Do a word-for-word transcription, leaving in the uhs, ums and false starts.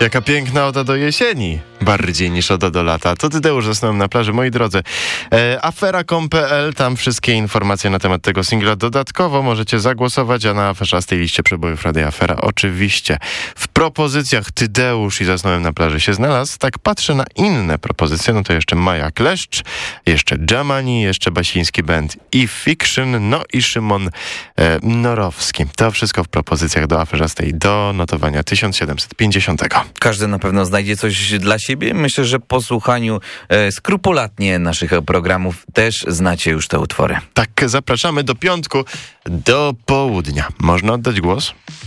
Jaka piękna oda do jesieni, bardziej niż oda do lata. To Tadeusz zasnąłem na plaży, moi drodzy. E, afera kropka com kropka pe el, tam wszystkie informacje na temat tego singla. Dodatkowo możecie zagłosować, a na aferzastej liście przebojów Radia Afera oczywiście w propozycjach Tadeusz i zasnąłem na plaży się znalazł. Tak patrzę na inne propozycje, no to jeszcze Maja Kleszcz, jeszcze Jamani, jeszcze Basiński Band i Fiction, no i Szymon e, Norowski. To wszystko w propozycjach do aferzastej do notowania tysiąc siedemset pięćdziesiątego. Każdy na pewno znajdzie coś dla siebie. Myślę, że po słuchaniu e, skrupulatnie naszych programów też znacie już te utwory. Tak, zapraszamy do piątku, do południa. Można oddać głos?